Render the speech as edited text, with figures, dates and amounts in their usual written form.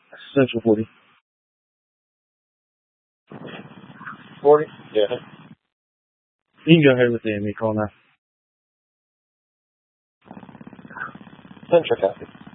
Central 40. 40? Yeah. You can go ahead with the ME call now. Central copy.